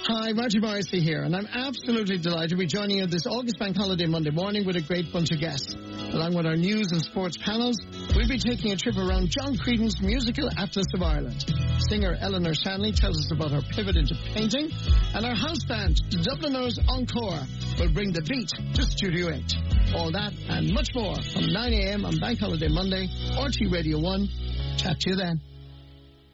Hi, Margie Morrissey here, and I'm absolutely delighted to be joining you this August Bank Holiday Monday morning with a great bunch of guests. Along with our news and sports panels, we'll be taking a trip around John Creedon's musical Atlas of Ireland. Singer Eleanor Shanley tells us about her pivot into painting, and our house band, the Dubliners Encore, will bring the beat to Studio 8. All that and much more from 9 a.m. on Bank Holiday Monday, RT Radio 1. Chat to you then.